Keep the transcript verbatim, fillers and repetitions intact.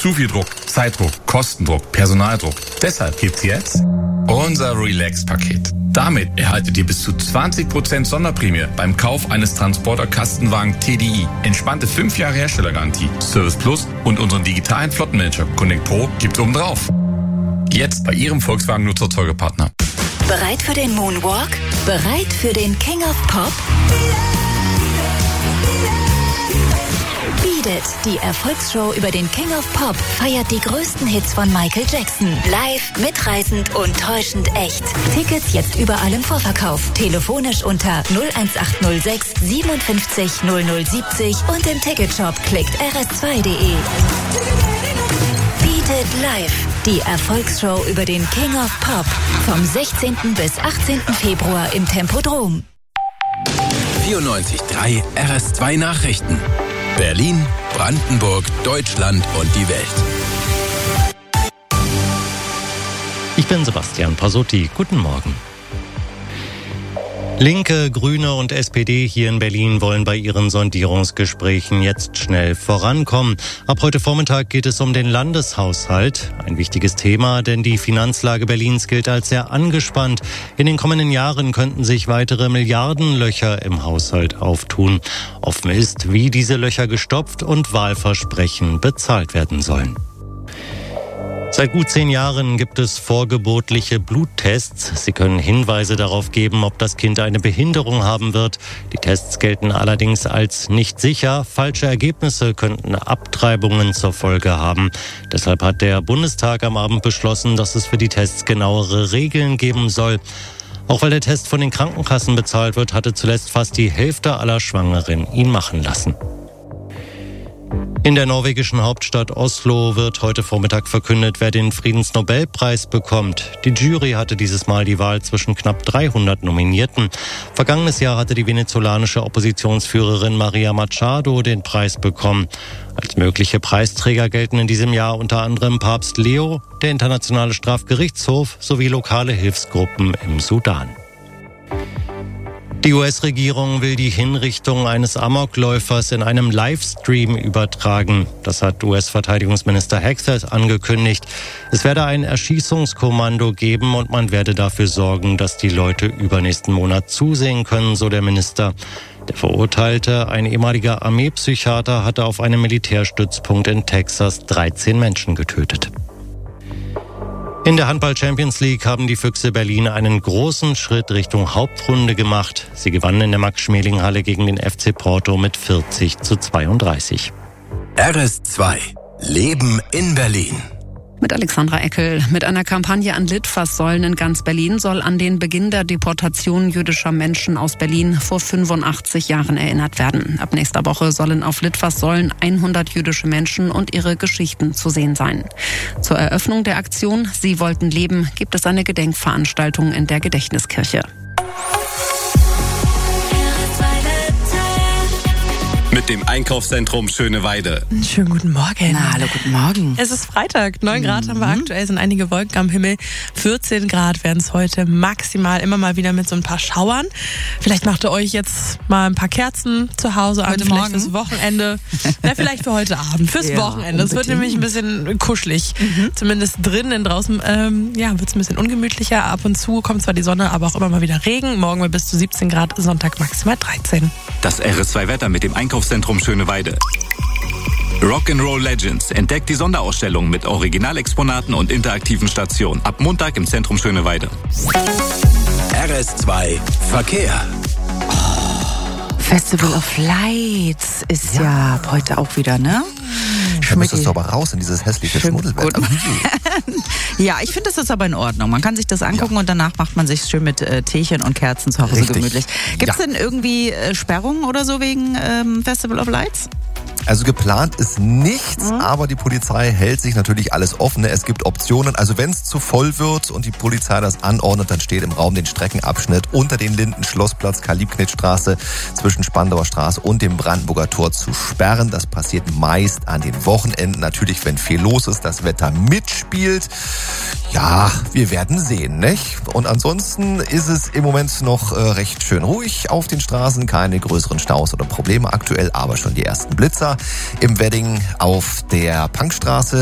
Zu viel Druck, Zeitdruck, Kostendruck, Personaldruck. Deshalb gibt's jetzt unser Relax-Paket. Damit erhaltet ihr bis zu zwanzig Prozent Sonderprämie beim Kauf eines Transporter-Kastenwagen T D I. Entspannte fünf Jahre Herstellergarantie, Service Plus und unseren digitalen Flottenmanager Connect Pro gibt's obendrauf. Jetzt bei Ihrem Volkswagen-Nutzer-Treuepartner. Bereit für den Moonwalk? Bereit für den King of Pop? Beat It, die Erfolgsshow über den King of Pop, feiert die größten Hits von Michael Jackson. Live, mitreißend und täuschend echt. Tickets jetzt überall im Vorverkauf. Telefonisch unter null eins acht null sechs siebenundfünfzig null null siebzig und im Ticketshop klickt r s zwei punkt de. Beat It Live, die Erfolgsshow über den King of Pop. Vom sechzehnten bis achtzehnten Februar im Tempodrom. vierundneunzig Komma drei R S zwei Nachrichten. Berlin, Brandenburg, Deutschland und die Welt. Ich bin Sebastian Pasotti. Guten Morgen. Linke, Grüne und S P D hier in Berlin wollen bei ihren Sondierungsgesprächen jetzt schnell vorankommen. Ab heute Vormittag geht es um den Landeshaushalt. Ein wichtiges Thema, denn die Finanzlage Berlins gilt als sehr angespannt. In den kommenden Jahren könnten sich weitere Milliardenlöcher im Haushalt auftun. Offen ist, wie diese Löcher gestopft und Wahlversprechen bezahlt werden sollen. Seit gut zehn Jahren gibt es vorgeburtliche Bluttests. Sie können Hinweise darauf geben, ob das Kind eine Behinderung haben wird. Die Tests gelten allerdings als nicht sicher. Falsche Ergebnisse könnten Abtreibungen zur Folge haben. Deshalb hat der Bundestag am Abend beschlossen, dass es für die Tests genauere Regeln geben soll. Auch weil der Test von den Krankenkassen bezahlt wird, hatte zuletzt fast die Hälfte aller Schwangeren ihn machen lassen. In der norwegischen Hauptstadt Oslo wird heute Vormittag verkündet, wer den Friedensnobelpreis bekommt. Die Jury hatte dieses Mal die Wahl zwischen knapp dreihundert Nominierten. Vergangenes Jahr hatte die venezolanische Oppositionsführerin Maria Machado den Preis bekommen. Als mögliche Preisträger gelten in diesem Jahr unter anderem Papst Leo, der Internationale Strafgerichtshof sowie lokale Hilfsgruppen im Sudan. Die U S-Regierung will die Hinrichtung eines Amokläufers in einem Livestream übertragen. Das hat U S-Verteidigungsminister Hexet angekündigt. Es werde ein Erschießungskommando geben und man werde dafür sorgen, dass die Leute übernächsten Monat zusehen können, so der Minister. Der Verurteilte, ein ehemaliger Armeepsychiater, hatte auf einem Militärstützpunkt in Texas dreizehn Menschen getötet. In der Handball-Champions League haben die Füchse Berlin einen großen Schritt Richtung Hauptrunde gemacht. Sie gewannen in der Max-Schmeling-Halle gegen den F C Porto mit vierzig zu zweiunddreißig. R S zwei. Leben in Berlin. Mit Alexandra Eckel. Mit einer Kampagne an Litfaßsäulen in ganz Berlin soll an den Beginn der Deportation jüdischer Menschen aus Berlin vor fünfundachtzig Jahren erinnert werden. Ab nächster Woche sollen auf Litfaßsäulen hundert jüdische Menschen und ihre Geschichten zu sehen sein. Zur Eröffnung der Aktion Sie wollten leben gibt es eine Gedenkveranstaltung in der Gedächtniskirche. Mit dem Einkaufszentrum Schöneweide. Schönen guten Morgen. Na, hallo, guten Morgen. Es ist Freitag, neun Grad haben wir aktuell, sind einige Wolken am Himmel. vierzehn Grad werden es heute maximal, immer mal wieder mit so ein paar Schauern. Vielleicht macht ihr euch jetzt mal ein paar Kerzen zu Hause an, heute vielleicht Morgen. fürs Wochenende. Na, vielleicht für heute Abend, fürs Ja, Wochenende. Es wird nämlich ein bisschen kuschelig. Mhm. Zumindest drinnen, draußen ähm, ja, wird es ein bisschen ungemütlicher. Ab und zu kommt zwar die Sonne, aber auch immer mal wieder Regen. Morgen mal bis zu siebzehn Grad, Sonntag maximal dreizehn. Das R S zwei Wetter mit dem Einkaufszentrum Schöneweide. Rock'n'Roll Legends entdeckt die Sonderausstellung mit Originalexponaten und interaktiven Stationen. Ab Montag im Zentrum Schöneweide. R S zwei Verkehr. Festival of Lights ist ja, ja heute auch wieder, ne? Da müsstest du aber raus in dieses hässliche Schmuddelwetter. Ja, ich finde, das ist aber in Ordnung. Man kann sich das angucken ja. und danach macht man sich schön mit äh, Teechen und Kerzen zu Hause Richtig. gemütlich. Gibt es ja. denn irgendwie äh, Sperrungen oder so wegen ähm, Festival of Lights? Also geplant ist nichts, mhm. aber die Polizei hält sich natürlich alles offen. Es gibt Optionen. Also wenn es zu voll wird und die Polizei das anordnet, dann steht im Raum den Streckenabschnitt unter den Linden Schlossplatz, Karl-Liebknecht-Straße zwischen Spandauer Straße und dem Brandenburger Tor zu sperren. Das passiert meist an den Wochenenden. Natürlich, wenn viel los ist, das Wetter mitspielt. Ja, wir werden sehen, nicht? Und ansonsten ist es im Moment noch äh, recht schön ruhig auf den Straßen. Keine größeren Staus oder Probleme aktuell, aber schon die ersten Blitzer. Im Wedding auf der Punkstraße